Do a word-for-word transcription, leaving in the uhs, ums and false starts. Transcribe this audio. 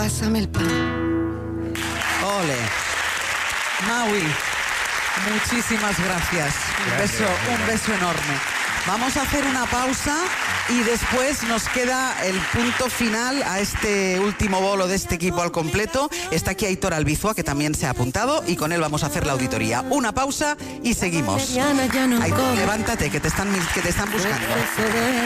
Pásame el pan. Ole. Maui, muchísimas gracias. Un Gracias, beso, un beso enorme. Vamos a hacer una pausa y después nos queda el punto final a este último bolo de este equipo al completo. Está aquí Aitor Albizua, que también se ha apuntado, y con él vamos a hacer la auditoría. Una pausa y seguimos. Aitor, levántate, que te están, que te están buscando.